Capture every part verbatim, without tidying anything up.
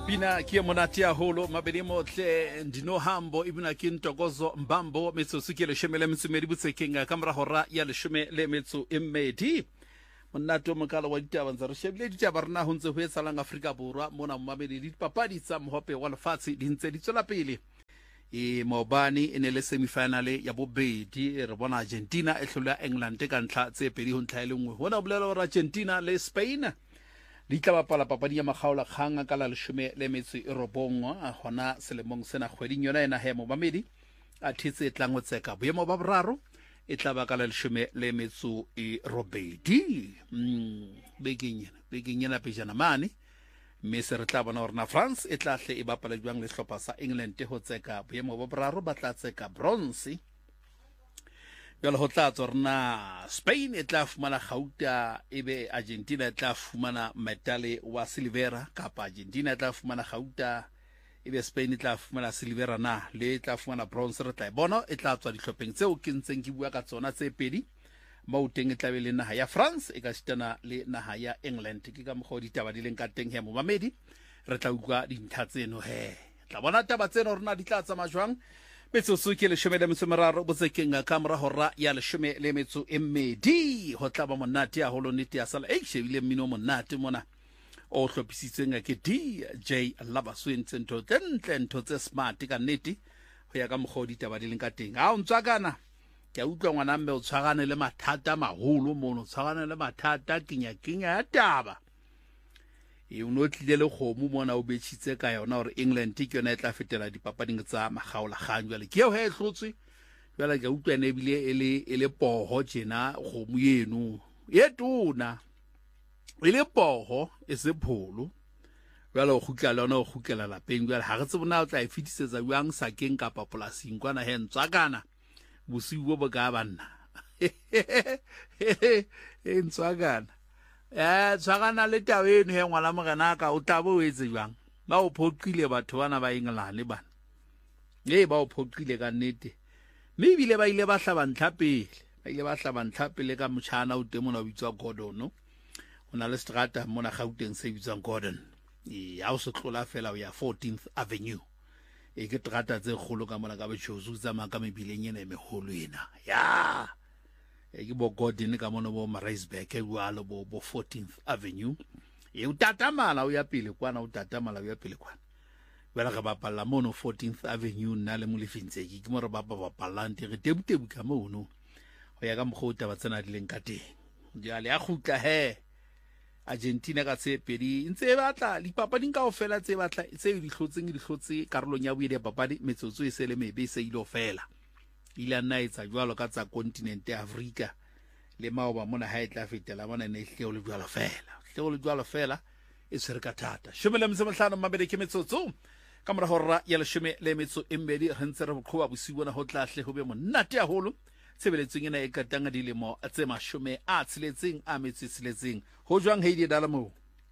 Pina kia monatia holo mabedimo tle ndino hambo ibuna kintokozo mbambo metso ke leshome le metsumedi butsekenga kamera hora ya leshome le metso e mmedi monato mokala wa ditaba ntse re shebile ditaba rena ho ntse ho etsalang Afrika Borwa mona mmamedi di papadi tsa mohope wa lefatshe di ntse di tswela pele e mobani ene le semifinale ya bobedi re bona Argentina e hlola England ka ntla tse pedi ho ntla ile nngwe hona bolela hore Argentina le Spain di tla bapala papadi ya makgaola kganga ka la leshome le metso e robongwa hona selemong sena kgweding yona ena he mobamedi a thetse tlang o tseka boemo ba boraro e tla ba ka la leshome le metso e robedi mm begenya begenya na pejana mane mme se re tla bona hore na France e tla hle e bapala jwang le hlopha sa England ho tseka boemo ba boraro ba tla tseka bronze yalo ho tla tsona Spain e tla fumana gauta ebe Argentina e tla fumana medale wa silver kapa Argentina e tla fumana gauta ebe Spain e tla fumana silver na le tla fumana bronze re tla bona e tla tswa dihlopheng tseo ke ntseng ke bua ka tsona tse pedi mauteng e tla be le naha ya France e ka sitana le naha ya England ke ka mogodi taba di leng ka teng he momamedi re tla utlwa dintlha tseno he tla bona taba tseno rena di tla tsama jwang metso ke leshome le metso meraro botsekenga kamera hora ya leshome le metso e mmedi ho tla ba monate a holo nete ya sala e shebile mmino monate mona o hlopisitseng ke D J Labaswentse ntho tentle ntho tse smart ka nnete ho ya ka mogodi taba di leng ka teng ha o ntswakana ke a utlwa ngwana mme o tshwarane le mathata maholo mono tshwarane le mathata kenya kenya ya taba e uno tlile le khomo mona o betshitse ka yona hore England ke yona e tla fetela dipapading tsa magaola kgang jwale ke ho e hlotswe jwale ke utlwa ne bile ele ele poho tjena khomo yenu e tona ile poho e se pholo jwale o khukela lona o khukela la peng jwale ha re tsebona o tla e fitisetsa jwang sakeng kapa polasing kwana he ntswakana bosiwo bo ka banna e ntswakana eh tswakana le taweno he ngwana mogena ka o tabo o etse jwang ba o phoqile batho bana ba England bana eh ba o phoqile ka nnete mme bile ba ile ba hlaba ntlhapele ba ile ba hlaba ntlhapele ka motshana o temona o bitswa Gordon ona le strata mona Gauteng se bitswa Gordon e ha o se tlola fela o ya fourteenth Avenue e ke strata tse kholo ka mona ka botshozu tsa maka mebileng ena e megolo ena ya e ke bo Gordon ka mona bo Maritzburg e bualo bo bo fourteenth Avenue e o tatamala o ya pele kwana o tatamala o ya pele kwana bela ga bapalla mono fourteenth Avenue nna le molefintse ke ke mo re bapa bapalante re tebutebu ka mono ho ya ka mogota ba tsena di leng ka teng jale a khutla he Argentina ka tse pedi ntse batla dipapading ka ofela tse batla tse di hlotseng di hlotse karolong ya buile papadi metsotso e sele mebe se ile ofela ile nna etsa jwalo ka tsa continent ya Africa le maoba mona ha e tla fetela bona ne hle o le jwalo fela hle o le jwalo fela e se re ka thata shomela mse mohlano mabedi ke metsotso kamera hora ya leshome le metso e mmedi re ntse re boqhoba bosiwana ho tla hle ho be monate a holo sebeletseng ena e katanga dilemo tse mashome a tsiletseng a metso tsiletseng ho jwang Heidi Dalamo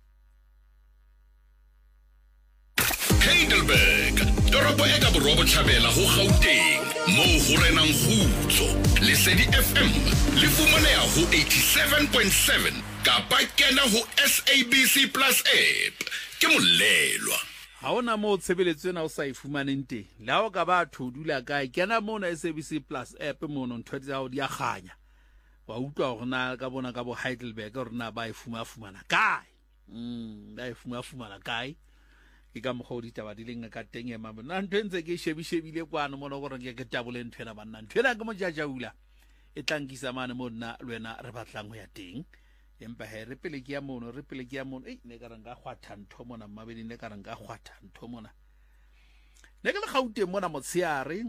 Heidelberg toropo e ka borobo thabela ho Gauteng mo ho renang khutso le Sedi F M le fumaneha ho eighty-seven point seven kapa kena ho S A B C Plus app ke molelwa ha ona mo tshebeletsena o sa ifumaneng teng la o ka ba thodula kae kena mona S A B C Plus app mono ntho tsa ho di aganya wa utlwa hore na ka bona ka bo Heidelberg hore na ba ifuma fumana kae mm ba ifuma fumana kae ke ka mogodi taba di leng ka teng ema na ntwe ntse ke shebi shebile kwana mona gore ke ke tabole nthwena banna nthwena ke mo jajaula e tlankisa mane mona lwena re batlang ho ya teng empa he re pele ke ya mono re pele ke ya mono eh ne ka ranga khwatha ntho mona mabedi ne ka ranga khwatha ntho mona ne ka le Gauteng mona motshiare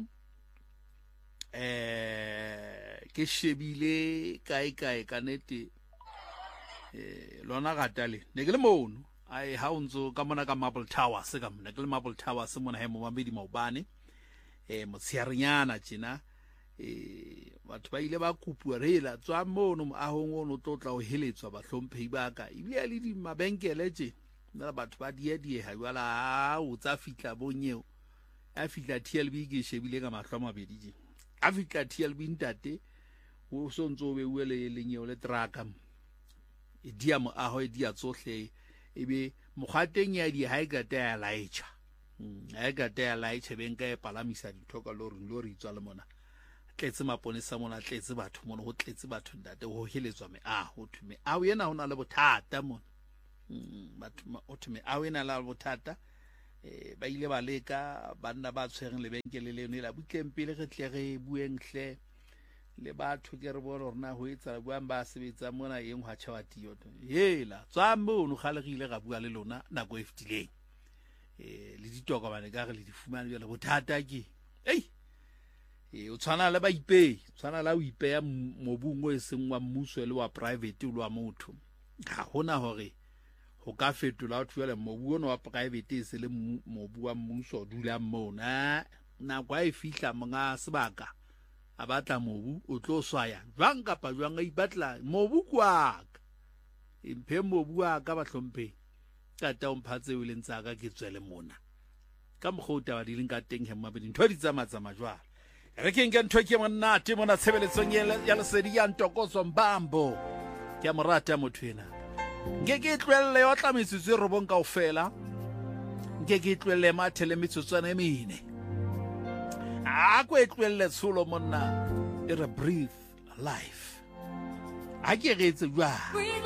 eh ke shebile kae kae ka nete eh lona gatale ne ke le mono ai ha unzo ka mona ka Marble Towers ka mona ke le Marble Towers mona he mo mabedi maobane eh motshiarenyana tjena eh batho ba ile ba kupua rela tswa mono moahong ono tlotla o heletswa ba hlomphei ba ka ibile le di mabenkele tje nna batho ba die die ha jwala o tsa fitla bonyeo a fitla T L B ke shebile ka mahlo mabedi tje a fitla T L B ntate o so ntso be uele lenyeo le traka e dia mo aho e dia tsohle ebe mokgateng ya di ha e gata ya laetša ha e gata ya laetša beng ka e palamisa ditho ka loring lo re itswa le mona tletse maponesa mona tletse batho mona go tletse batho ntate go heletswa meago go thwe meago ena go na le bothata mona batho o thwe meago ena le bothata eh ba ile ba leka banna ba tshwereng lebenkele leno la butleng pele re tle re bueng hle le batho ke re bona rona go etsa buang ba sebetsa mona eng ha tšhawati yoto hela tswa mmono kgalegile ga bua le lona nako e fetileng eh le ditokobane ka re le di fumana jela bothata ke ei e o tshwana le ba ipei tshwana la o ipeya mobung o e seng wa mmuso le wa private o lwa motho ga hona hore go ka fetola o thuela mobu ono wa private e se le mobu wa mmuso o dula mmona na kwa e fihla monga sebaka a batla mobu o tlo swaya jwang kapa jwang a ibatla mobu kwa e mphe mobu wa ka ba hlompe ka ta o mphatse o le ntsa ka ke tswele mona ka mogota ba di leng ka teng he mabedi ntho di tsamatsama jwala re ke nke ntho ke monna te mona tshebeletsong ya lesedi ya Ntokozo Mbambo ke a morata motho ena nke ke tlwelle yo tla metsotso re bon kaofela nke ke tlwelle mathele metsotso ena emine a ko e tlwelle tsholo monna e re breathe life a ke re etse jwa